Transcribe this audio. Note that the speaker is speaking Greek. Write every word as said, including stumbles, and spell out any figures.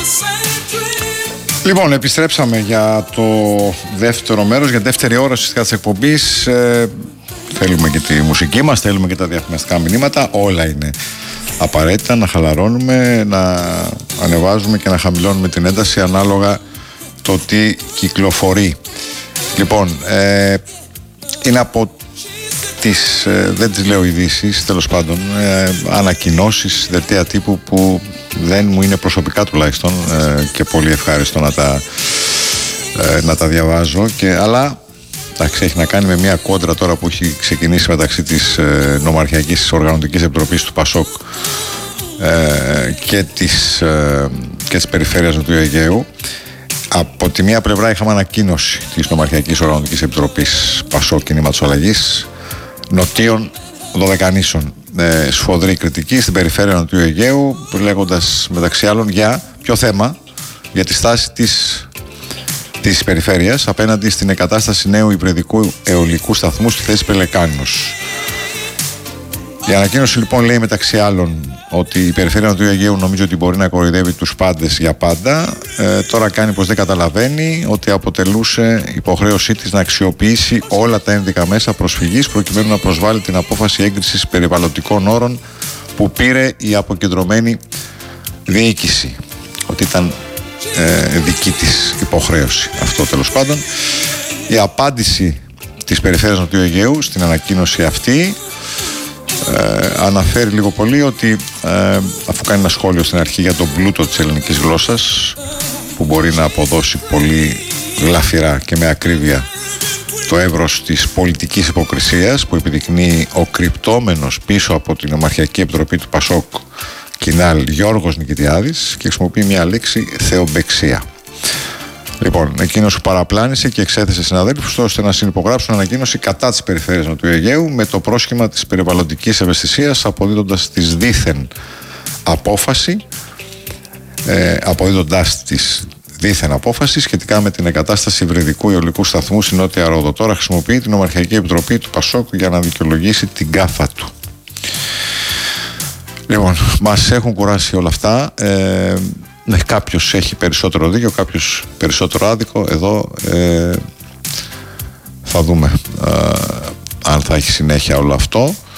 Λοιπόν, επιστρέψαμε για το δεύτερο μέρος, για δεύτερη ώρα της εκπομπής. Ε, θέλουμε και τη μουσική μας, θέλουμε και τα διαφημιστικά μηνύματα. Όλα είναι απαραίτητα, να χαλαρώνουμε, να ανεβάζουμε και να χαμηλώνουμε την ένταση ανάλογα το τι κυκλοφορεί. Λοιπόν, ε, είναι από τις, ε, δεν τις λέω ειδήσεις, τέλος πάντων, ε, ανακοινώσεις, δελτία τύπου που δεν μου είναι προσωπικά τουλάχιστον ε, και πολύ ευχάριστο να τα, ε, να τα διαβάζω, και, αλλά εντάξει, έχει να κάνει με μια κόντρα τώρα που έχει ξεκινήσει μεταξύ της ε, Νομαρχιακής Οργανωτικής Επιτροπής του Πασόκ ε, και, της, ε, και της Περιφέρειας Νοτιού Αιγαίου. Από τη μία πλευρά είχαμε ανακοίνωση της Νομαρχιακής Οργανωτικής Επιτροπής Πασόκ Κινήματος Αλλαγής Νοτίων Δωδεκανήσων. Ε, σφοδρή κριτική στην Περιφέρεια Νοτιού Αιγαίου, λέγοντας μεταξύ άλλων για ποιο θέμα, για τη στάση της, της περιφέρειας απέναντι στην εγκατάσταση νέου υπηρετικού αιωλικού σταθμού στη θέση Πελεκάνους. Η ανακοίνωση λοιπόν λέει μεταξύ άλλων ότι η Περιφέρεια Νοτιού Αιγαίου νομίζω ότι μπορεί να κοροϊδεύει τους πάντες για πάντα. Ε, τώρα κάνει πως δεν καταλαβαίνει ότι αποτελούσε υποχρέωσή της να αξιοποιήσει όλα τα ένδικα μέσα προσφυγής προκειμένου να προσβάλλει την απόφαση έγκρισης περιβαλλοντικών όρων που πήρε η αποκεντρωμένη διοίκηση. Ότι ήταν ε, δική της υποχρέωση αυτό, τέλος πάντων. Η απάντηση της Περιφέρειας Νοτιού Αιγαίου στην ανακοίνωση αυτή Ε, αναφέρει λίγο πολύ ότι ε, αφού κάνει ένα σχόλιο στην αρχή για τον πλούτο της ελληνικής γλώσσας που μπορεί να αποδώσει πολύ γλαφυρά και με ακρίβεια το εύρος της πολιτικής υποκρισίας που επιδεικνύει ο κρυπτόμενος πίσω από την Ομαρχιακή Επιτροπή του Πασόκ Κινάλ Γιώργος Νικητιάδης, και χρησιμοποιεί μια λέξη θεομπεξία. Λοιπόν, εκείνος που παραπλάνησε και εξέθεσε συναδέλφους ώστε να συνυπογράψουν ανακοίνωση κατά της Περιφέρειας Νοτιού Αιγαίου με το πρόσχημα της περιβαλλοντικής ευαισθησίας, αποδίδοντας της δήθεν απόφαση, ε, αποδίδοντας της δήθεν απόφαση σχετικά με την εγκατάσταση υβριδικού αιωλικού σταθμού στην Νότια Ρόδο. Τώρα χρησιμοποιεί την Ομαρχιακή Επιτροπή του Πασόκ για να δικαιολογήσει την γκάφα του. Λοιπόν, μας έχουν κουράσει όλα αυτά. Ε, Ναι, κάποιος έχει περισσότερο δίκιο, κάποιος περισσότερο άδικο. Εδώ ε, θα δούμε ε, αν θα έχει συνέχεια όλο αυτό.